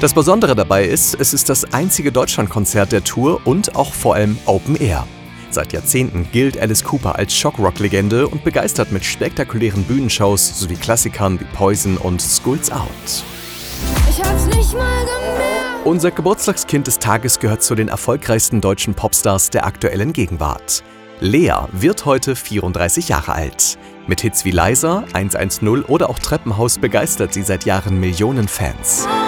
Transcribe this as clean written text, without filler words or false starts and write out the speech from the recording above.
Das Besondere dabei ist, es ist das einzige Deutschlandkonzert der Tour und auch vor allem Open Air. Seit Jahrzehnten gilt Alice Cooper als Shockrock-Legende und begeistert mit spektakulären Bühnenshows sowie Klassikern wie Poison und Schools Out. Ich hab's nicht mal gemerkt. Unser Geburtstagskind des Tages gehört zu den erfolgreichsten deutschen Popstars der aktuellen Gegenwart. Lea wird heute 34 Jahre alt. Mit Hits wie Leiser, 110 oder auch Treppenhaus begeistert sie seit Jahren Millionen Fans.